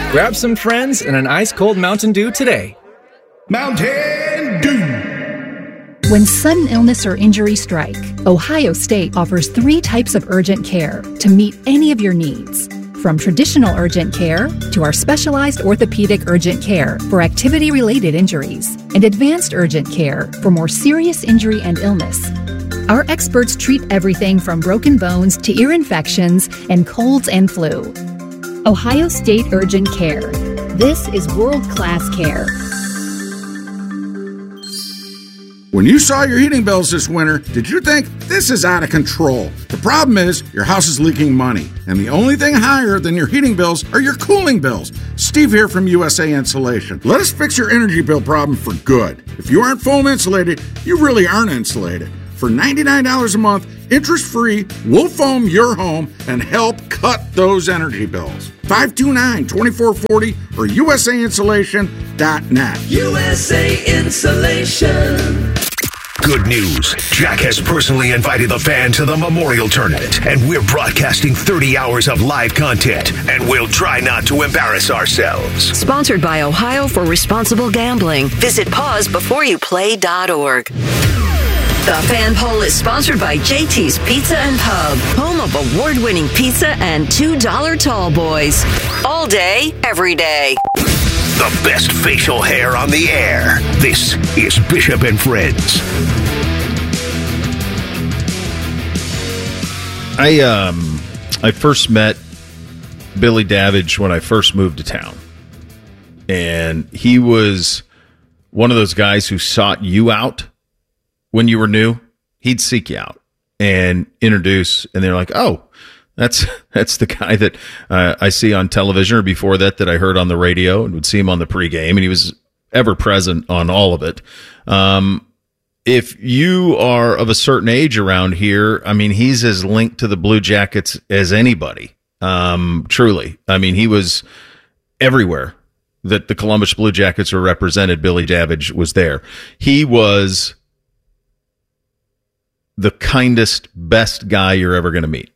Grab some friends and an ice-cold Mountain Dew today. Mountain Dew. When sudden illness or injury strike, Ohio State offers 3 types of urgent care to meet any of your needs. From traditional urgent care to our specialized orthopedic urgent care for activity-related injuries and advanced urgent care for more serious injury and illness. Our experts treat everything from broken bones to ear infections and colds and flu. Ohio State Urgent Care. This is world-class care. When you saw your heating bills this winter, did you think this is out of control? The problem is your house is leaking money, and the only thing higher than your heating bills are your cooling bills. Steve here from USA Insulation. Let us fix your energy bill problem for good. If you aren't foam insulated, you really aren't insulated. For $99 a month, interest-free, we'll foam your home and help cut those energy bills. 529-2440 or USAinsulation.net. USA Insulation. Good news. Jack has personally invited the fan to the Memorial Tournament, and we're broadcasting 30 hours of live content, and we'll try not to embarrass ourselves. Sponsored by Ohio for Responsible Gambling. Visit pausebeforeyouplay.org. The Fan Poll is sponsored by JT's Pizza and Pub, home of award-winning pizza and $2 tall boys. All day, every day. The best facial hair on the air. This is Bishop and Friends. I first met Billy Davidge when I first moved to town. And he was one of those guys who sought you out when you were new. He'd seek you out and introduce, and they're like, oh, that's the guy that I see on television, or before that I heard on the radio, and would see him on the pregame, and he was ever present on all of it. If you are of a certain age around here, I mean, he's as linked to the Blue Jackets as anybody. Truly. I mean, he was everywhere that the Columbus Blue Jackets were represented. Billy Davidge was there. He was the kindest, best guy you're ever going to meet.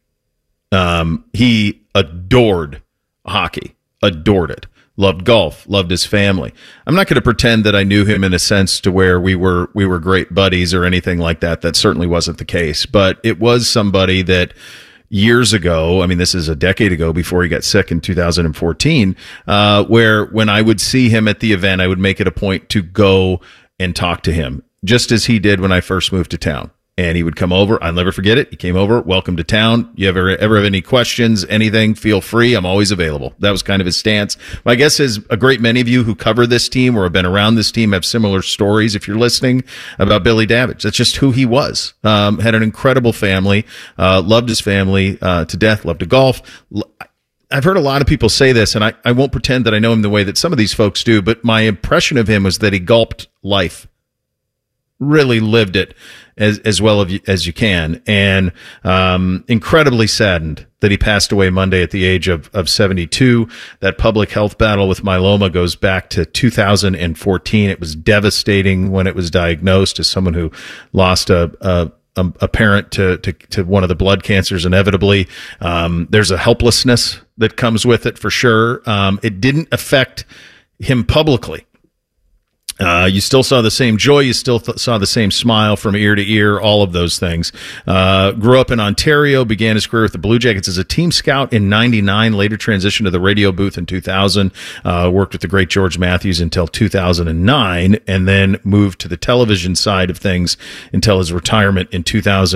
He adored hockey, adored it, loved golf, loved his family. I'm not going to pretend that I knew him in a sense to where we were great buddies or anything like that. That certainly wasn't the case, but it was somebody that years ago, I mean, this is a decade ago before he got sick in 2014, where when I would see him at the event, I would make it a point to go and talk to him, just as he did when I first moved to town. And he would come over. I'll never forget it. He came over. Welcome to town. You ever have any questions, anything, feel free. I'm always available. That was kind of his stance. My guess is a great many of you who cover this team or have been around this team have similar stories, if you're listening, about Billy Davidge. That's just who he was. Had an incredible family, loved his family to death, loved to golf. I've heard a lot of people say this, and I won't pretend that I know him the way that some of these folks do, but my impression of him was that he gulped life. Really lived it as well as you can, and incredibly saddened that he passed away Monday at the age of 72. That public health battle with myeloma goes back to 2014. It was devastating when it was diagnosed, as someone who lost a parent to one of the blood cancers inevitably. There's a helplessness that comes with it for sure. It didn't affect him publicly. You still saw the same joy. You still saw the same smile from ear to ear, all of those things. Grew up in Ontario, began his career with the Blue Jackets as a team scout in 99, later transitioned to the radio booth in 2000, worked with the great George Matthews until 2009, and then moved to the television side of things until his retirement in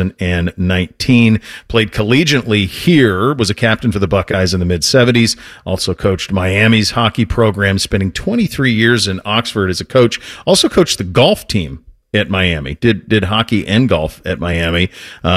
2019. Played collegiately here, was a captain for the Buckeyes in the mid-70s, also coached Miami's hockey program, spending 23 years in Oxford as a coach. Also coached the golf team at Miami, did hockey and golf at Miami,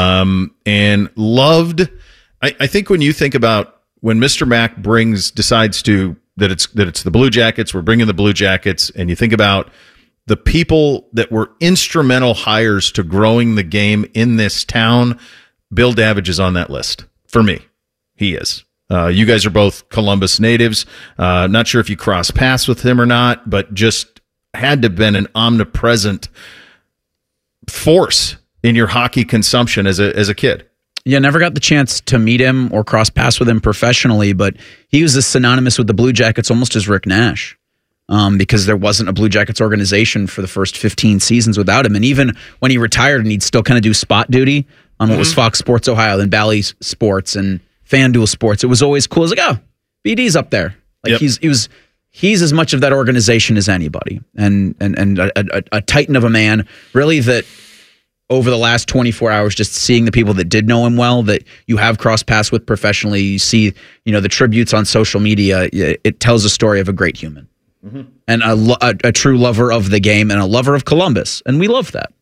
and loved. I think when you think about when Mr. Mack decides that it's the Blue Jackets, we're bringing the Blue Jackets, and you think about the people that were instrumental hires to growing the game in this town, Bill Davidge is on that list. For me, he is. You guys are both Columbus natives. Not sure if you cross paths with him or not, but just had to have been an omnipresent force in your hockey consumption as a kid. Yeah, never got the chance to meet him or cross paths with him professionally, but he was as synonymous with the Blue Jackets almost as Rick Nash, because there wasn't a Blue Jackets organization for the first 15 seasons without him. And even when he retired and he'd still kind of do spot duty on what was Fox Sports Ohio, then Bally Sports and FanDuel Sports, it was always cool. It was like, oh, BD's up there. Like he's as much of that organization as anybody, and a titan of a man, really, that over the last 24 hours, just seeing the people that did know him well, that you have crossed paths with professionally, you see, the tributes on social media, it tells a story of a great human and a true lover of the game and a lover of Columbus. And we love that.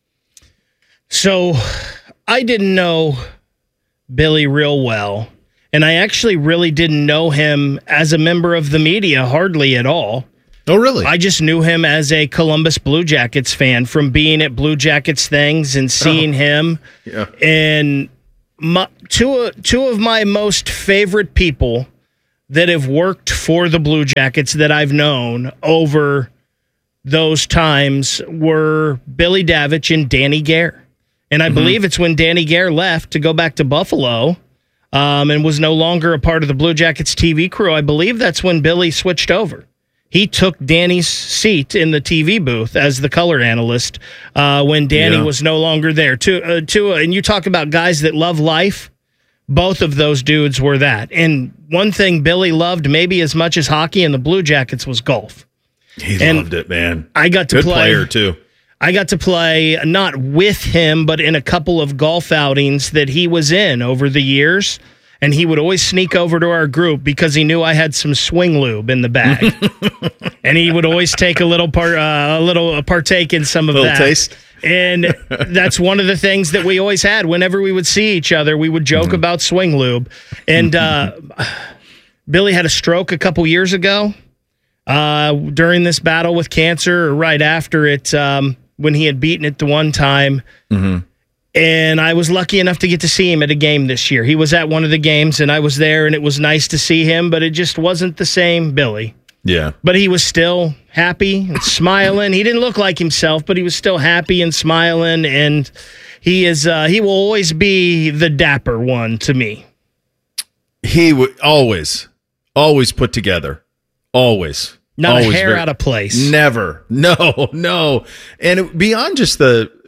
So I didn't know Billy real well, and I actually really didn't know him as a member of the media hardly at all. Oh, really? I just knew him as a Columbus Blue Jackets fan from being at Blue Jackets things and seeing him. Yeah. And two of my most favorite people that have worked for the Blue Jackets that I've known over those times were Billy Davidge and Danny Gare. And I believe it's when Danny Gare left to go back to Buffalo and was no longer a part of the Blue Jackets TV crew. I believe that's when Billy switched over. He took Danny's seat in the TV booth as the color analyst when Danny was no longer there. And you talk about guys that love life. Both of those dudes were that. And one thing Billy loved maybe as much as hockey and the Blue Jackets was golf. He loved it, man. I got to Good play. player, too. I got to play not with him, but in a couple of golf outings that he was in over the years. And he would always sneak over to our group because he knew I had some swing lube in the bag. And he would always take a little partake in some of that. Little taste. And that's one of the things that we always had. Whenever we would see each other, we would joke about swing lube. And Billy had a stroke a couple years ago during this battle with cancer, or right after it, when he had beaten it the one time. And I was lucky enough to get to see him at a game this year. He was at one of the games, and I was there, and it was nice to see him, but it just wasn't the same Billy. Yeah. But he was still happy and smiling. He didn't look like himself, but he was still happy and smiling, and he will always be the dapper one to me. He would always put together. Always. Not always a hair out of place. Never. No. And beyond just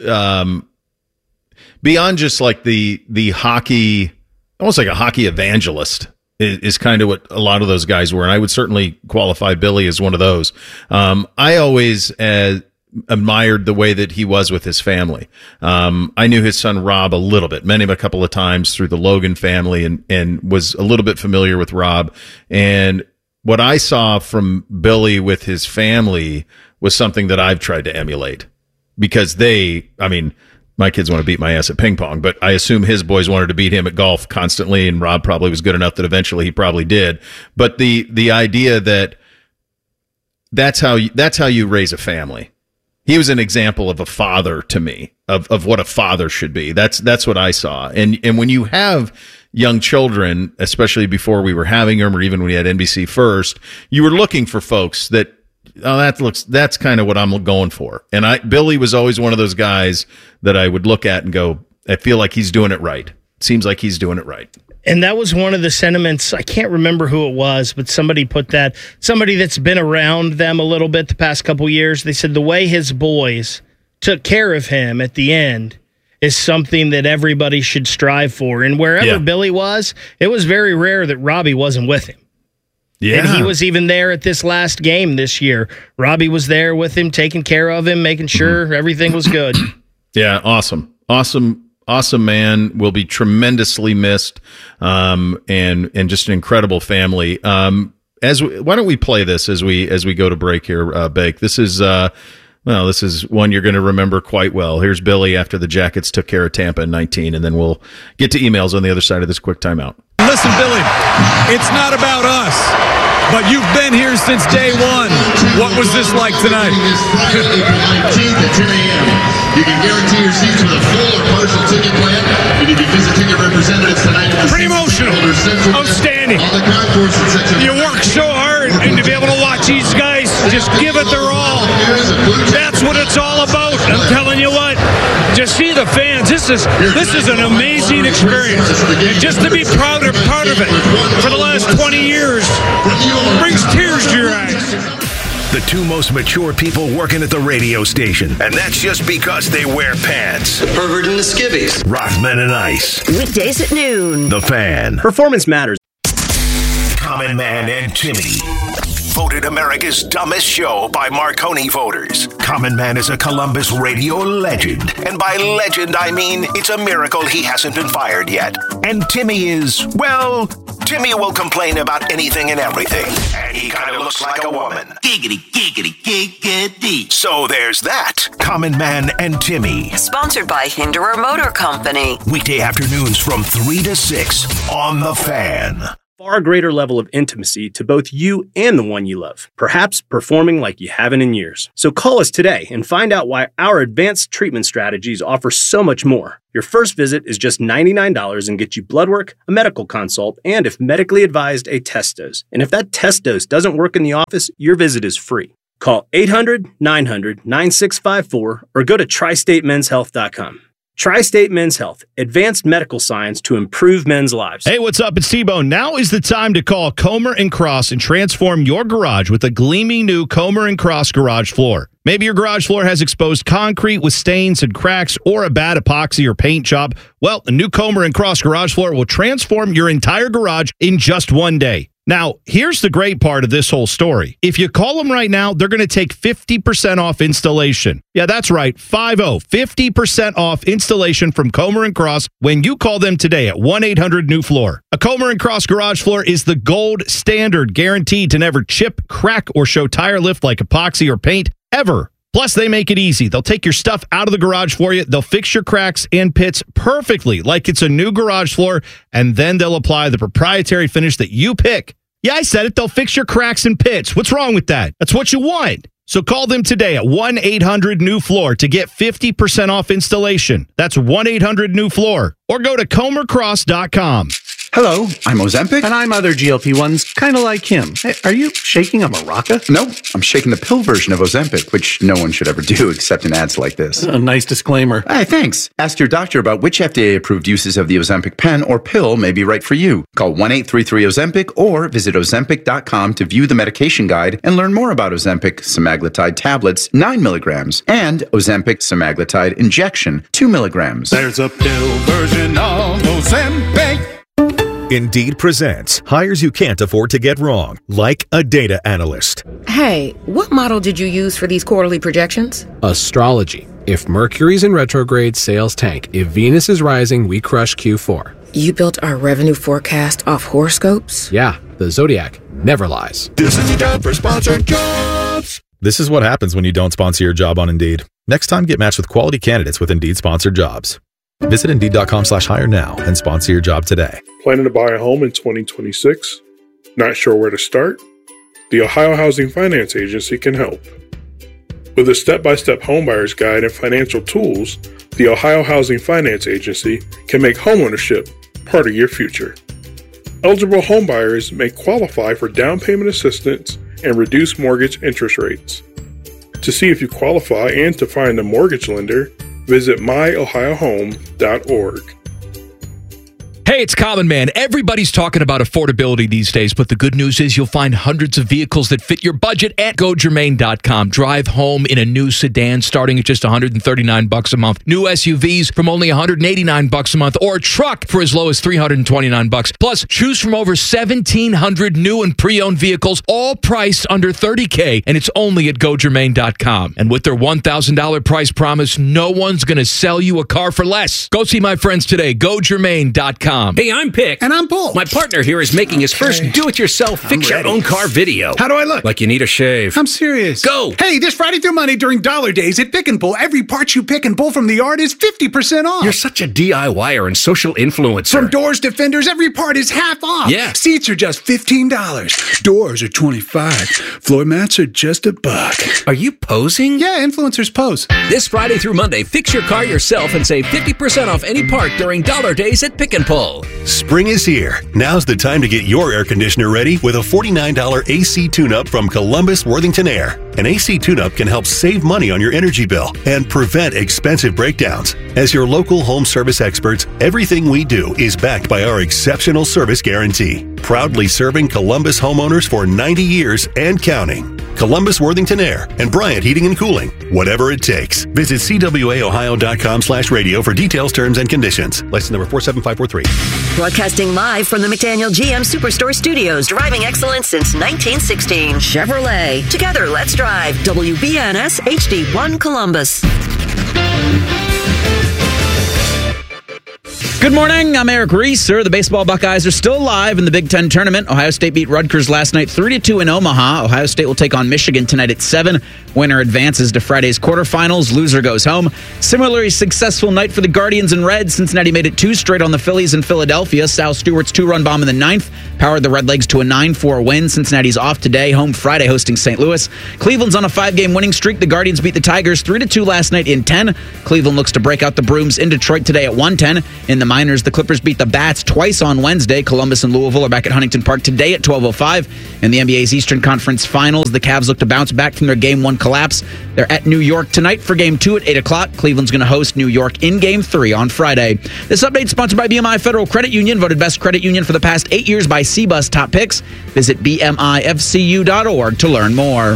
like the hockey, almost like a hockey evangelist is kind of what a lot of those guys were. And I would certainly qualify Billy as one of those. I always admired the way that he was with his family. I knew his son Rob a little bit, met him a couple of times through the Logan family, and was a little bit familiar with Rob. And what I saw from Billy with his family was something that I've tried to emulate, because my kids want to beat my ass at ping pong, but I assume his boys wanted to beat him at golf constantly, and Rob probably was good enough that eventually he probably did. But the idea that that's how you raise a family. He was an example of a father to me, of what a father should be. That's what I saw. And when you have young children, especially before we were having them, or even when we had NBC First, you were looking for folks that, that's kind of what I'm going for. And Billy was always one of those guys that I would look at and go, I feel like he's doing it right. Seems like he's doing it right. And that was one of the sentiments, I can't remember who it was, but somebody put that, somebody that's been around them a little bit the past couple years, they said the way his boys took care of him at the end is something that everybody should strive for. And wherever Billy was, it was very rare that Robbie wasn't with him. Yeah. And he was even there at this last game this year. Robbie was there with him, taking care of him, making sure everything was good. Yeah, awesome man. Will be tremendously missed, and just an incredible family. Why don't we play this as we go to break here, Bake? This is one you're going to remember quite well. Here's Billy after the Jackets took care of Tampa in 19, and then we'll get to emails on the other side of this quick timeout. Listen, Billy, it's not about us, but you've been here since day one. What was this like tonight? Friday, April 19th at 10 a.m. You can guarantee your seats with a full or partial ticket plan, and you can visit ticket representatives tonight. Pretty emotional. Outstanding. You work so hard, and to be able to watch these guys just give it their all, that's what it's all about. I'm telling you what. just see the fans. This is an amazing experience. And just to be part of it for the last 20 years brings tears to your eyes. The two most mature people working at the radio station, and that's just because they wear pants. The pervert and the skivvies. Rothman and Ice. Weekdays at noon. The Fan. Performance matters. Common Man and Timmy. Voted America's dumbest show by Marconi voters. Common Man is a Columbus radio legend. And by legend, I mean it's a miracle he hasn't been fired yet. And Timmy is, well, Timmy will complain about anything and everything. And he kind of looks like a woman. Giggity, giggity, giggity. So there's that. Common Man and Timmy. Sponsored by Hinderer Motor Company. Weekday afternoons from 3 to 6 on The Fan. Far greater level of intimacy to both you and the one you love, perhaps performing like you haven't in years. So call us today and find out why our advanced treatment strategies offer so much more. Your first visit is just $99 and gets you blood work, a medical consult, and if medically advised, a test dose. And if that test dose doesn't work in the office, your visit is free. Call 800-900-9654 or go to TriStateMen'sHealth.com. Tri-State Men's Health, advanced medical science to improve men's lives. Hey, what's up? It's T-Bone. Now is the time to call Comer & Cross and transform your garage with a gleaming new Comer & Cross garage floor. Maybe your garage floor has exposed concrete with stains and cracks or a bad epoxy or paint job. Well, the new Comer & Cross garage floor will transform your entire garage in just one day. Now, here's the great part of this whole story. If you call them right now, they're going to take 50% off installation. Yeah, that's right, 50% off installation from Comer & Cross when you call them today at 1-800-NEW-FLOOR. A Comer & Cross garage floor is the gold standard, guaranteed to never chip, crack, or show tire lift like epoxy or paint, ever. Plus, they make it easy. They'll take your stuff out of the garage for you. They'll fix your cracks and pits perfectly, like it's a new garage floor, and then they'll apply the proprietary finish that you pick. Yeah, I said it. They'll fix your cracks and pits. What's wrong with that? That's what you want. So call them today at 1-800-NEW-FLOOR to get 50% off installation. That's 1-800-NEW-FLOOR. Or go to comercross.com. Hello, I'm Ozempic. And I'm other GLP-1s, kind of like him. Hey, are you shaking a maraca? No, I'm shaking the pill version of Ozempic, which no one should ever do except in ads like this. A nice disclaimer. Hey, thanks. Ask your doctor about which FDA-approved uses of the Ozempic pen or pill may be right for you. Call 1-833-OZEMPIC or visit Ozempic.com to view the medication guide and learn more about Ozempic semaglutide tablets, 9 milligrams, and Ozempic semaglutide injection, 2 milligrams. There's a pill version of Ozempic. Indeed presents hires you can't afford to get wrong, like a data analyst. Hey, what model did you use for these quarterly projections? Astrology. If Mercury's in retrograde, sales tank. If Venus is rising, we crush Q4. You built our revenue forecast off horoscopes? Yeah, the Zodiac never lies. This is your job for sponsored jobs. This is what happens when you don't sponsor your job on Indeed. Next time, get matched with quality candidates with Indeed sponsored jobs. Visit Indeed.com/hire now and sponsor your job today. Planning to buy a home in 2026? Not sure where to start? The Ohio Housing Finance Agency can help. With a step-by-step homebuyer's guide and financial tools, the Ohio Housing Finance Agency can make homeownership part of your future. Eligible homebuyers may qualify for down payment assistance and reduced mortgage interest rates. To see if you qualify and to find a mortgage lender, visit myohiohome.org. Hey, it's Common Man. Everybody's talking about affordability these days, but the good news is you'll find hundreds of vehicles that fit your budget at GoGermain.com. Drive home in a new sedan starting at just $139 a month. New SUVs from only $189 a month, or a truck for as low as $329. Plus, choose from over 1,700 new and pre-owned vehicles, all priced under $30K, and it's only at GoGermain.com. And with their $1,000 price promise, no one's going to sell you a car for less. Go see my friends today. GoGermain.com. Hey, I'm Pick. And I'm Bull. My partner here is making his first do-it-yourself fix-your-own-car video. How do I look? Like you need a shave. I'm serious. Go! Hey, this Friday through Monday during Dollar Days at Pick and Pull, every part you pick and pull from the yard is 50% off. You're such a DIYer and social influencer. From doors to fenders, every part is half off. Yeah. Seats are just $15. Doors are $25. Floor mats are just $1. Are you posing? Yeah, influencers pose. This Friday through Monday, fix your car yourself and save 50% off any part during Dollar Days at Pick and Pull. full. Spring is here. Now's the time to get your air conditioner ready with a $49 AC tune-up from Columbus Worthington Air. An AC tune-up can help save money on your energy bill and prevent expensive breakdowns. As your local home service experts, everything we do is backed by our exceptional service guarantee. Proudly serving Columbus homeowners for 90 years and counting. Columbus Worthington Air and Bryant Heating and Cooling. Whatever it takes. Visit cwaohio.com/radio for details, terms, and conditions. License number 47543. Broadcasting live from the McDaniel GM Superstore Studios. Driving excellence since 1916. Chevrolet. Together, let's drive. WBNS HD1 Columbus. Good morning. I'm Eric Reeser. The baseball Buckeyes are still alive in the Big Ten tournament. Ohio State beat Rutgers last night 3-2 in Omaha. Ohio State will take on Michigan tonight at 7. Winner advances to Friday's quarterfinals. Loser goes home. Similarly successful night for the Guardians and Reds. Cincinnati made it 2 straight on the Phillies in Philadelphia. Sal Stewart's 2-run bomb in the 9th powered the Redlegs to a 9-4 win. Cincinnati's off today, home Friday hosting St. Louis. Cleveland's on a 5-game winning streak. The Guardians beat the Tigers 3-2 last night in 10. Cleveland looks to break out the Brooms in Detroit today at 1:10. In the minors, the Clippers beat the Bats twice on Wednesday. Columbus and Louisville are back at Huntington Park today at 12:05. In the NBA's Eastern Conference Finals, the Cavs look to bounce back from their Game 1 collapse. They're at New York tonight for Game 2 at 8 o'clock. Cleveland's going to host New York in Game 3 on Friday. This update is sponsored by BMI Federal Credit Union, voted best credit union for the past 8 years by CBUS Top Picks. Visit bmifcu.org to learn more.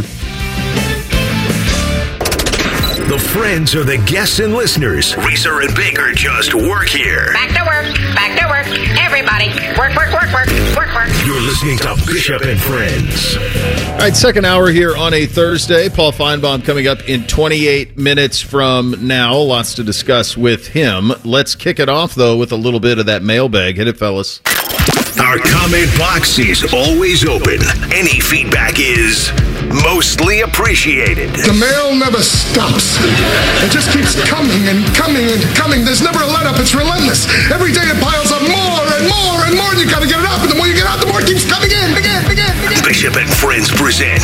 The friends are the guests and listeners. Reeser and Baker just work here. Back to work. Back to work. Everybody. Work, work, work, work. Work, work. You're listening to Bishop and Friends. All right, second hour here on a Thursday. Paul Feinbaum coming up in 28 minutes from now. Lots to discuss with him. Let's kick it off, though, with a little bit of that mailbag. Hit it, fellas. Our comment box is always open. Any feedback is mostly appreciated. The mail never stops. It just keeps coming and coming and coming. There's never a let up. It's relentless. Every day it piles up more and more and more. And you got to get it out. And the more you get out, the more it keeps coming in. Again. Bishop and Friends present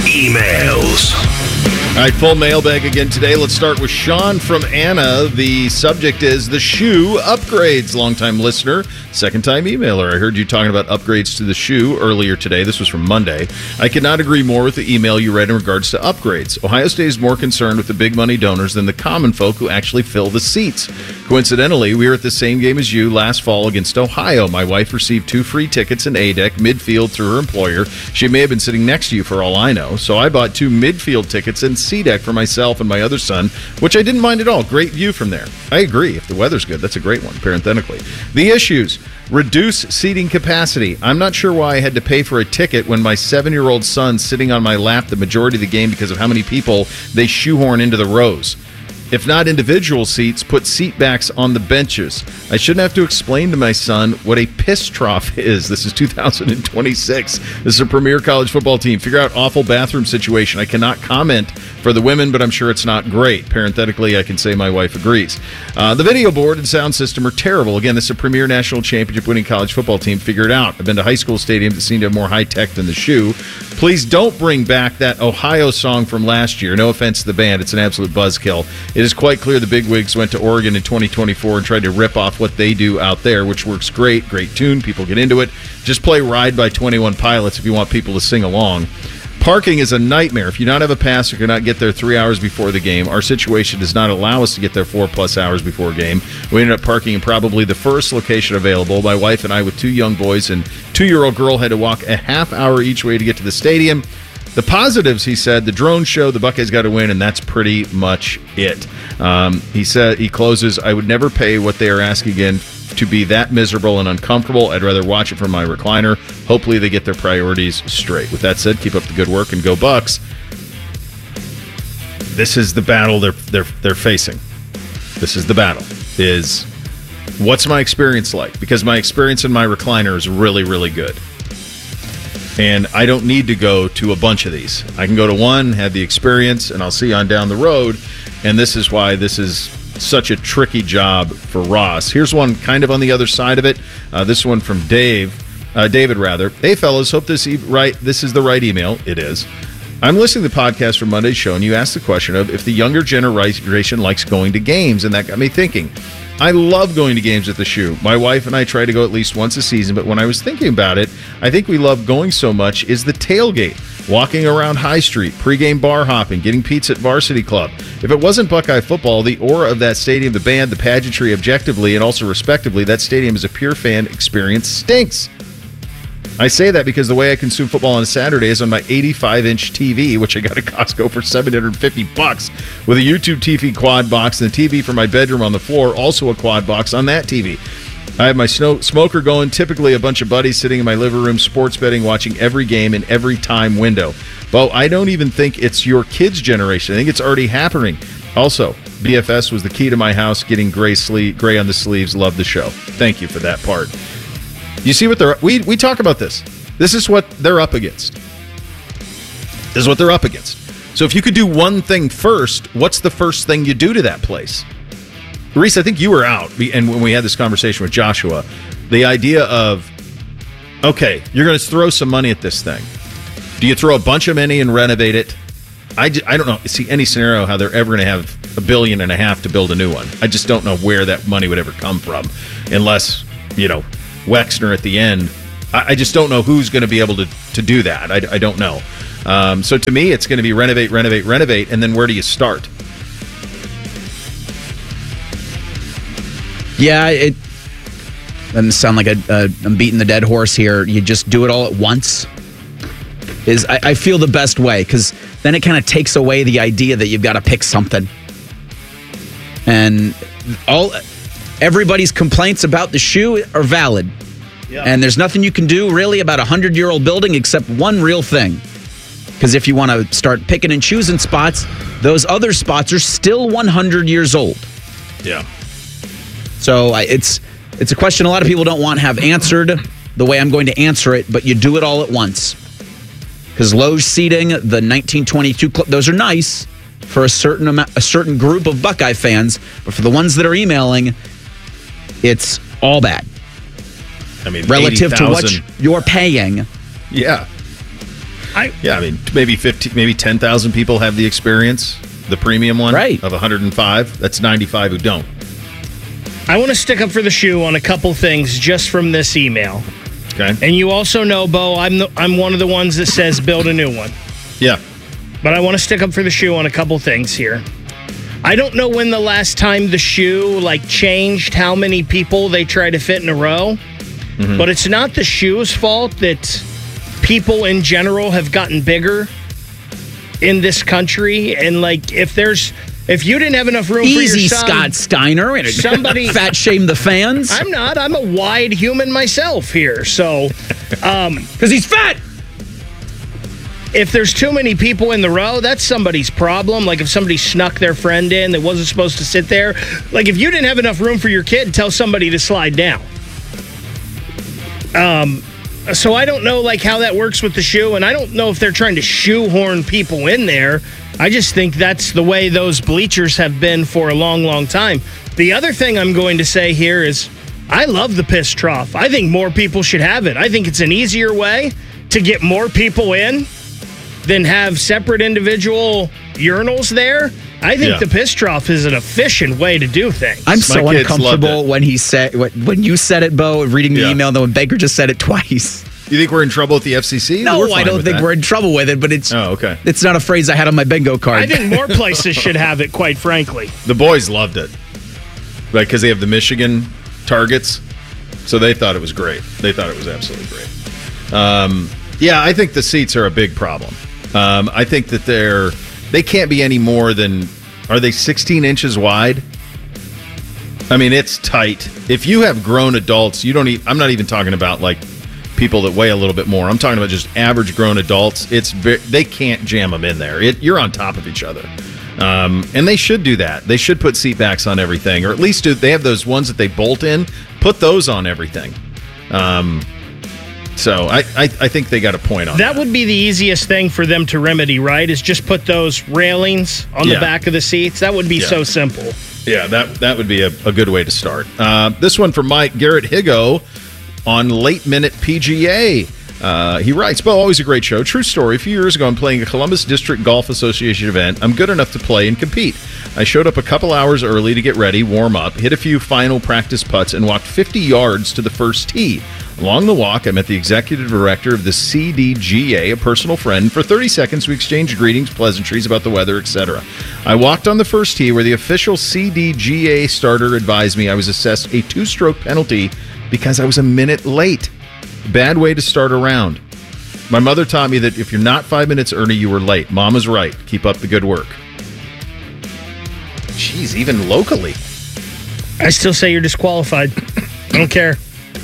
emails. All right, full mailbag again today. Let's start with Sean from Anna. The subject is the shoe upgrades. Longtime listener, second-time emailer. I heard you talking about upgrades to the shoe earlier today. This was from Monday. I could not agree more with the email you read in regards to upgrades. Ohio State is more concerned with the big money donors than the common folk who actually fill the seats. Coincidentally, we were at the same game as you last fall against Ohio. My wife received 2 free tickets in A-Deck midfield through her employer. She may have been sitting next to you for all I know. So I bought 2 midfield tickets in C-Deck for myself and my other son, which I didn't mind at all. Great view from there. I agree. If the weather's good, that's a great one, parenthetically. The issues. Reduce seating capacity. I'm not sure why I had to pay for a ticket when my 7-year-old son's sitting on my lap the majority of the game because of how many people they shoehorn into the rows. If not individual seats, put seat backs on the benches. I shouldn't have to explain to my son what a piss trough is. This is 2026. This is a premier college football team. Figure out awful bathroom situation. I cannot comment for the women, but I'm sure it's not great. Parenthetically, I can say my wife agrees. The video board and sound system are terrible. Again, this is a premier national championship winning college football team. Figure it out. I've been to high school stadiums that seem to have more high tech than the shoe. Please don't bring back that Ohio song from last year. No offense to the band. It's an absolute buzzkill. It is quite clear the bigwigs went to Oregon in 2024 and tried to rip off what they do out there, which works great. Great tune. People get into it. Just play Ride by 21 Pilots if you want people to sing along. Parking is a nightmare. If you don't have a pass, you cannot get there 3 hours before the game. Our situation does not allow us to get there 4+ hours before a game. We ended up parking in probably the first location available. My wife and I, with 2 young boys and 2-year-old girl, had to walk a half hour each way to get to the stadium. The positives, he said, the drone show, the Buckeyes got to win, and that's pretty much it. He said, he closes, I would never pay what they are asking again to be that miserable and uncomfortable. I'd rather watch it from my recliner. Hopefully they get their priorities straight. With that said, keep up the good work and go Bucks. This is the battle they're facing. This is the battle. Is what's my experience like? Because my experience in my recliner is really, really good. And I don't need to go to a bunch of these. I can go to one, have the experience, and I'll see you on down the road. And this is why this is such a tricky job for Ross. Here's one kind of on the other side of it. This one from David. Hey, fellas, hope this is the right email. It is. I'm listening to the podcast from Monday's show, and you asked the question of if the younger generation likes going to games, and that got me thinking. I love going to games at the Shoe. My wife and I try to go at least once a season, but when I was thinking about it, I think we love going so much is the tailgate. Walking around High Street, pregame bar hopping, getting pizza at Varsity Club. If it wasn't Buckeye football, the aura of that stadium, the band, the pageantry, objectively and also respectively, that stadium as a pure fan experience stinks. I say that because the way I consume football on a Saturday is on my 85-inch TV, which I got at Costco for $750, with a YouTube TV quad box and the TV for my bedroom on the floor, also a quad box on that TV. I have my smoker going, typically a bunch of buddies sitting in my living room, sports betting, watching every game in every time window. Bo, I don't even think it's your kids' generation. I think it's already happening. Also, BFS was the key to my house, getting gray on the sleeves. Love the show. Thank you for that part. You see what we talk about this. This is what they're up against. This is what they're up against. So if you could do one thing first, what's the first thing you do to that place? Reese, I think you were out, and when we had this conversation with Joshua, the idea of, okay, you're going to throw some money at this thing. Do you throw a bunch of money and renovate it? I don't see any scenario how they're ever going to have $1.5 billion to build a new one. I just don't know where that money would ever come from, unless, Wexner at the end. I just don't know who's going to be able to do that. I don't know. So to me, it's going to be renovate, and then where do you start? Yeah, it doesn't sound like I'm beating the dead horse here. You just do it all at once. I feel the best way, because then it kind of takes away the idea that you've got to pick something. And everybody's complaints about the Shoe are valid. Yeah. And there's nothing you can do really about a 100-year-old building except one real thing. Because if you want to start picking and choosing spots, those other spots are still 100 years old. Yeah. So it's a question a lot of people don't want to have answered the way I'm going to answer it, but you do it all at once. Because loge seating, the 1922 club, those are nice for a certain group of Buckeye fans, but for the ones that are emailing, it's all bad. I mean, relative to what you're paying. Yeah. Maybe 10,000 people have the experience, the premium one, right, of 105. That's 95 who don't. I want to stick up for the Shoe on a couple things just from this email. Okay. And you also know, Bo, I'm one of the ones that says build a new one. Yeah. But I want to stick up for the Shoe on a couple things here. I don't know when the last time the Shoe changed how many people they try to fit in a row. Mm-hmm. But it's not the Shoe's fault that people in general have gotten bigger in this country. And if you didn't have enough room for your son, Scott Steiner, and somebody fat shame the fans. I'm not. I'm a wide human myself here. So, because he's fat. If there's too many people in the row, that's somebody's problem. Like if somebody snuck their friend in that wasn't supposed to sit there. Like if you didn't have enough room for your kid, tell somebody to slide down. So I don't know how that works with the Shoe, and I don't know if they're trying to shoehorn people in there. I just think that's the way those bleachers have been for a long, long time. The other thing I'm going to say here is I love the piss trough. I think more people should have it. I think it's an easier way to get more people in than have separate individual urinals there. I think the piss trough is an efficient way to do things. I'm so uncomfortable when you said it, Bo, reading the email, though, when Baker just said it twice. You think we're in trouble with the FCC? No, I don't think we're in trouble with it, but it's it's not a phrase I had on my bingo card. I think more places should have it, quite frankly. The boys loved it. Right, because they have the Michigan targets, so they thought it was great. They thought it was absolutely great. I think the seats are a big problem. I think that they can't be any more than, are they 16 inches wide? I mean, it's tight. If you have grown adults, I'm not even talking about people that weigh a little bit more. I'm talking about just average grown adults. They can't jam them in there. You're on top of each other. And they should do that. They should put seat backs on everything, or at least they have those ones that they bolt in. Put those on everything. So I think they got a point on that. That would be the easiest thing for them to remedy, right? Is just put those railings on the back of the seats. That would be so simple. Yeah, that would be a good way to start. This one from Mike Garrett Higo on late minute PGA. He writes, Bo, always a great show. True story. A few years ago, I'm playing a Columbus District Golf Association event. I'm good enough to play and compete. I showed up a couple hours early to get ready, warm up, hit a few final practice putts, and walked 50 yards to the first tee. Along the walk, I met the executive director of the CDGA, a personal friend. For 30 seconds, we exchanged greetings, pleasantries about the weather, etc. I walked on the first tee where the official CDGA starter advised me I was assessed a 2-stroke penalty because I was a minute late. Bad way to start a round. My mother taught me that if you're not 5 minutes early, you were late. Mama's right. Keep up the good work. Jeez, even locally. I still say you're disqualified. I don't care.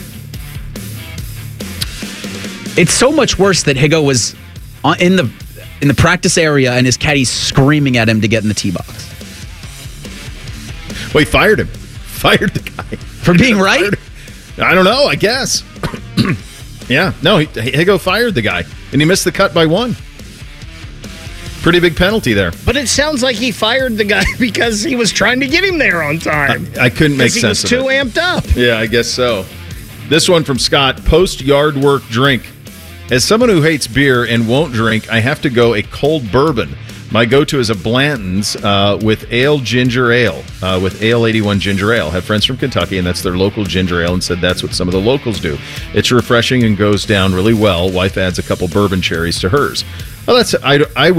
It's so much worse that Higo was in the practice area and his caddy's screaming at him to get in the tee box. Well, he fired him. Fired the guy. For being right? I don't know, I guess. Yeah, no, Higo fired the guy, and he missed the cut by 1. Pretty big penalty there. But it sounds like he fired the guy because he was trying to get him there on time. I couldn't make sense of it. He was too amped up. Yeah, I guess so. This one from Scott, post-yard work drink. As someone who hates beer and won't drink, I have to go a cold bourbon. My go-to is a Blanton's with ale ginger ale, with Ale 81 ginger ale. Have friends from Kentucky, and that's their local ginger ale, and said that's what some of the locals do. It's refreshing and goes down really well. Wife adds a couple bourbon cherries to hers. Well, I